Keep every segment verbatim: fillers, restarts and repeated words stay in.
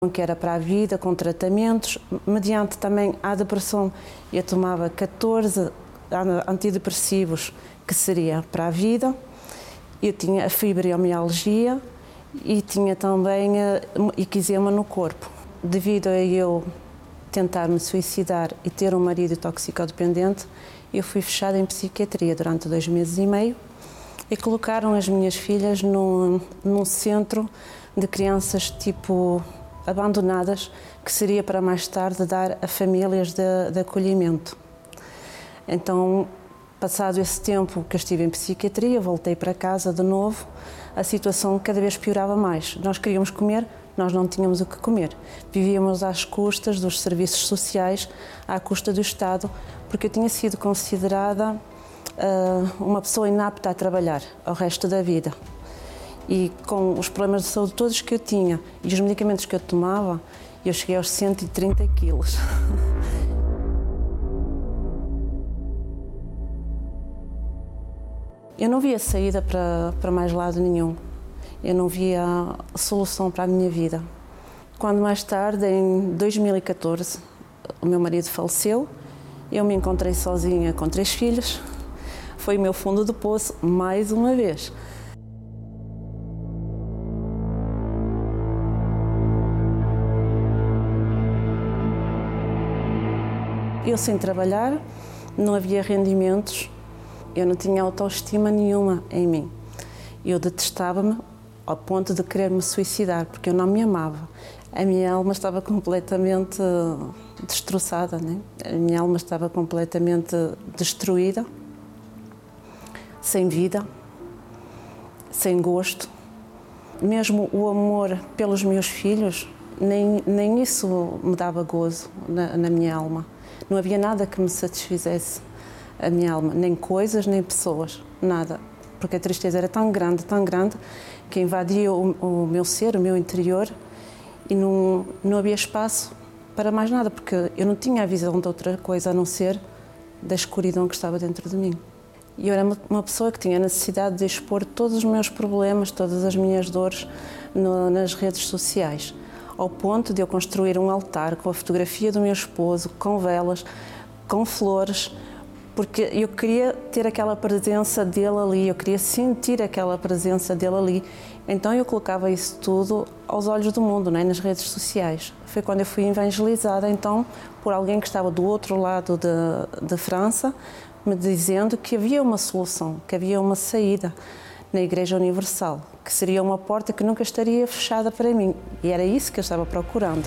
que era para a vida, com tratamentos, mediante também a depressão. Eu tomava catorze antidepressivos, que seria para a vida. Eu tinha a fibromialgia e tinha também eczema no corpo. Devido a eu tentar me suicidar e ter um marido toxicodependente, eu fui fechada em psiquiatria durante dois meses e meio e colocaram as minhas filhas num, num centro de crianças tipo abandonadas, que seria para mais tarde dar a famílias de, de acolhimento. Então, passado esse tempo que eu estive em psiquiatria, voltei para casa de novo, a situação cada vez piorava mais. Nós queríamos comer, nós não tínhamos o que comer. Vivíamos às custas dos serviços sociais, à custa do Estado, porque eu tinha sido considerada uh, uma pessoa inapta a trabalhar ao resto da vida. E com os problemas de saúde todos que eu tinha e os medicamentos que eu tomava, eu cheguei aos cento e trinta quilos. Eu não via saída para, para mais lado nenhum. Eu não via solução para a minha vida. Quando mais tarde, em dois mil e catorze, o meu marido faleceu, eu me encontrei sozinha com três filhos. Foi o meu fundo do poço, mais uma vez. Eu sem trabalhar, não havia rendimentos, eu não tinha autoestima nenhuma em mim. Eu detestava-me ao ponto de querer me suicidar, porque eu não me amava. A minha alma estava completamente destroçada, né? A minha alma estava completamente destruída, sem vida, sem gosto. Mesmo o amor pelos meus filhos, nem, nem isso me dava gozo na, na minha alma. Não havia nada que me satisfizesse a minha alma, nem coisas, nem pessoas, nada. Porque a tristeza era tão grande, tão grande, que invadia o, o meu ser, o meu interior, e não, não havia espaço para mais nada, porque eu não tinha a visão de outra coisa a não ser da escuridão que estava dentro de mim. E eu era uma pessoa que tinha a necessidade de expor todos os meus problemas, todas as minhas dores no, nas redes sociais, ao ponto de eu construir um altar com a fotografia do meu esposo, com velas, com flores, porque eu queria ter aquela presença dele ali, eu queria sentir aquela presença dele ali. Então eu colocava isso tudo aos olhos do mundo, né, nas redes sociais. Foi quando eu fui evangelizada, então, por alguém que estava do outro lado de, de França, me dizendo que havia uma solução, que havia uma saída na Igreja Universal, que seria uma porta que nunca estaria fechada para mim. E era isso que eu estava procurando.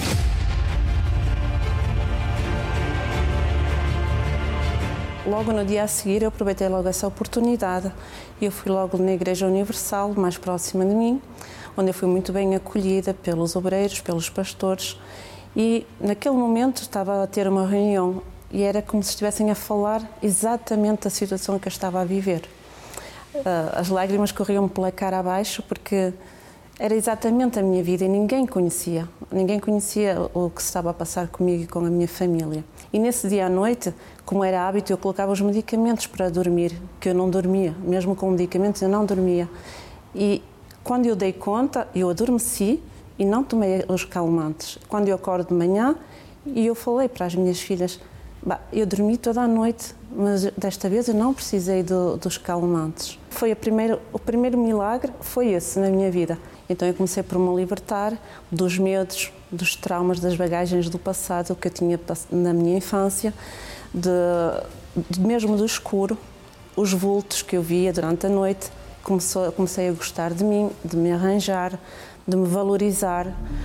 Logo no dia a seguir, eu aproveitei logo essa oportunidade e eu fui logo na Igreja Universal, mais próxima de mim, onde eu fui muito bem acolhida pelos obreiros, pelos pastores, e naquele momento estava a ter uma reunião e era como se estivessem a falar exatamente da situação que eu estava a viver. As lágrimas corriam pela cara abaixo porque era exatamente a minha vida e ninguém conhecia, ninguém conhecia o que se estava a passar comigo e com a minha família. E nesse dia à noite, como era hábito, eu colocava os medicamentos para dormir, que eu não dormia, mesmo com medicamentos eu não dormia. E quando eu dei conta, eu adormeci e não tomei os calmantes. Quando eu acordo de manhã, e eu falei para as minhas filhas, bah, eu dormi toda a noite, mas desta vez eu não precisei do, dos calmantes. Foi a primeira, o primeiro milagre foi esse na minha vida. Então eu comecei por me libertar dos medos, dos traumas, das bagagens do passado que eu tinha na minha infância, de, de, mesmo do escuro, os vultos que eu via durante a noite. Começou, comecei a gostar de mim, de me arranjar, de me valorizar.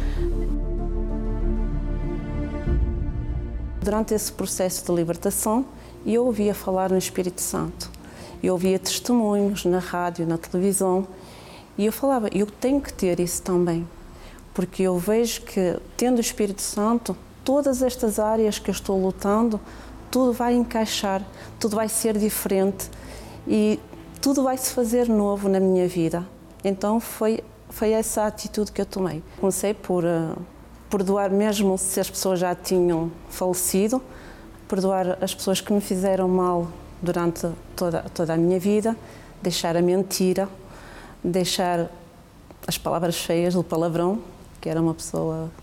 Durante esse processo de libertação, eu ouvia falar no Espírito Santo. Eu ouvia testemunhos na rádio, na televisão, e eu falava, eu tenho que ter isso também, porque eu vejo que, tendo o Espírito Santo, todas estas áreas que eu estou lutando, tudo vai encaixar, tudo vai ser diferente e tudo vai se fazer novo na minha vida. Então foi, foi essa atitude que eu tomei. Comecei por uh, perdoar mesmo se as pessoas já tinham falecido, perdoar as pessoas que me fizeram mal durante toda, toda a minha vida, deixar a mentira, deixar as palavras feias do palavrão, que era uma pessoa